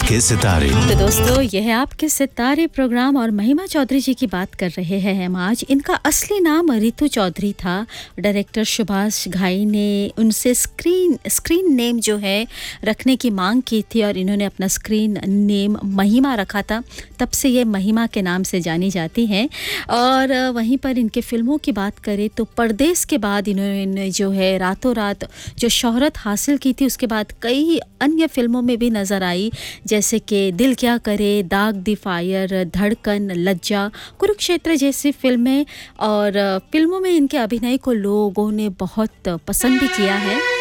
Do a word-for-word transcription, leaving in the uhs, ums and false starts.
आपके सितारे। तो दोस्तों, यह है आपके सितारे प्रोग्राम और महिमा चौधरी जी की बात कर रहे हैं हम आज। इनका असली नाम रितु चौधरी था। डायरेक्टर सुभाष घाई ने उनसे स्क्रीन स्क्रीन नेम जो है रखने की मांग की थी और इन्होंने अपना स्क्रीन नेम महिमा रखा था। तब से ये महिमा के नाम से जानी जाती हैं। और वहीं पर इनके फिल्मों की बात करें तो परदेस के बाद इन्होंने जो है रातों रात जो शोहरत हासिल की थी, उसके बाद कई अन्य फिल्मों में भी नज़र आई, जैसे कि दिल क्या करे, दाग दी फायर, धड़कन, लज्जा, कुरुक्षेत्र जैसी फिल्में। और फिल्मों में इनके अभिनय को लोगों ने बहुत पसंद भी किया है।